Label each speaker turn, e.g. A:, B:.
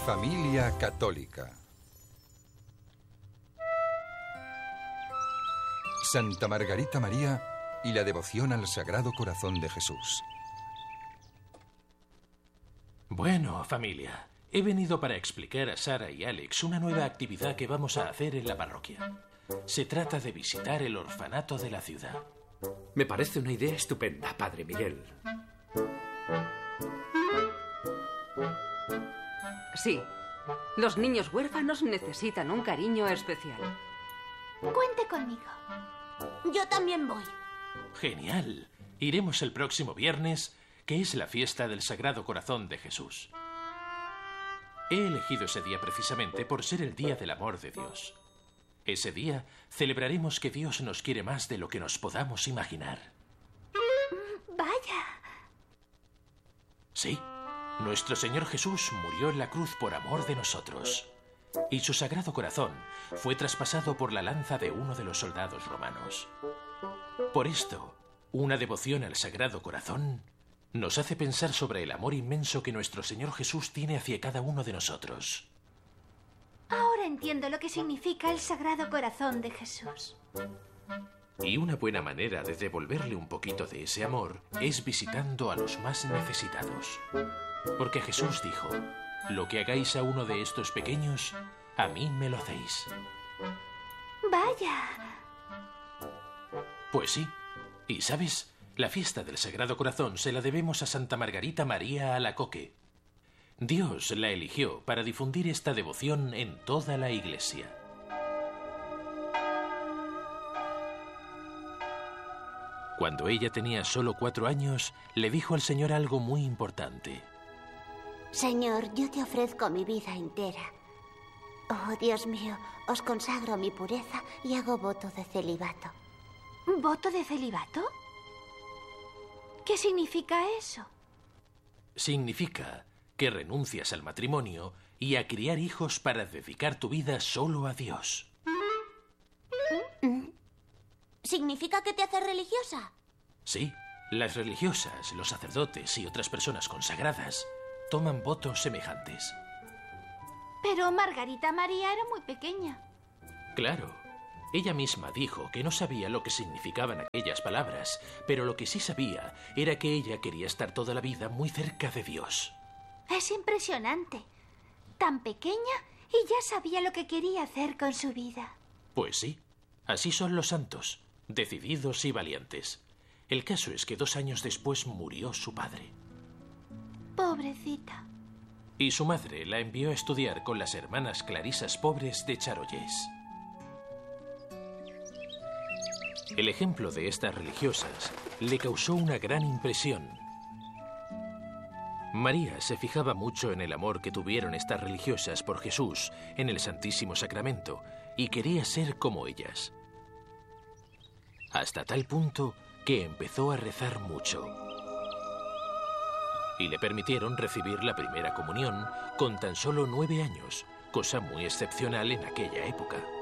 A: Familia católica. Santa Margarita María y la devoción al Sagrado Corazón de Jesús.
B: Bueno, familia, he venido para explicar a Sara y Alex una nueva actividad que vamos a hacer en la parroquia. Se trata de visitar el orfanato de la ciudad.
C: Me parece una idea estupenda, Padre Miguel.
D: Sí, los niños huérfanos necesitan un cariño especial.
E: Cuente conmigo. Yo también voy.
B: Genial. Iremos el próximo viernes, que es la fiesta del Sagrado Corazón de Jesús. He elegido ese día precisamente por ser el día del amor de Dios. Ese día celebraremos que Dios nos quiere más de lo que nos podamos imaginar.
E: Vaya.
B: Sí, nuestro Señor Jesús murió en la cruz por amor de nosotros. Y su Sagrado Corazón fue traspasado por la lanza de uno de los soldados romanos. Por esto, una devoción al Sagrado Corazón nos hace pensar sobre el amor inmenso que nuestro Señor Jesús tiene hacia cada uno de nosotros.
E: Ahora entiendo lo que significa el Sagrado Corazón de Jesús.
B: Y una buena manera de devolverle un poquito de ese amor es visitando a los más necesitados. Porque Jesús dijo: lo que hagáis a uno de estos pequeños, a mí me lo hacéis.
E: Vaya.
B: Pues sí. Y ¿sabes? La fiesta del Sagrado Corazón se la debemos a Santa Margarita María Alacoque. Dios la eligió para difundir esta devoción en toda la Iglesia. Cuando ella tenía solo 4 años, le dijo al Señor algo muy importante.
E: Señor, yo te ofrezco mi vida entera. Oh, Dios mío, os consagro mi pureza y hago voto de celibato. ¿Voto de celibato? ¿Qué significa eso?
B: Significa que renuncias al matrimonio y a criar hijos para dedicar tu vida solo a Dios.
E: ¿Significa que te haces religiosa?
B: Sí, las religiosas, los sacerdotes y otras personas consagradas toman votos semejantes.
E: Pero Margarita María era muy pequeña.
B: Claro, ella misma dijo que no sabía lo que significaban aquellas palabras, pero lo que sí sabía era que ella quería estar toda la vida muy cerca de Dios.
E: Es impresionante. Tan pequeña y ya sabía lo que quería hacer con su vida.
B: Pues sí, así son los santos, decididos y valientes. El caso es que 2 años después murió su padre.
E: Pobrecita.
B: Y su madre la envió a estudiar con las hermanas clarisas pobres de Charollés. El ejemplo de estas religiosas le causó una gran impresión. María se fijaba mucho en el amor que tuvieron estas religiosas por Jesús en el Santísimo Sacramento y quería ser como ellas. Hasta tal punto que empezó a rezar mucho. Y le permitieron recibir la primera comunión con tan solo 9 años, cosa muy excepcional en aquella época.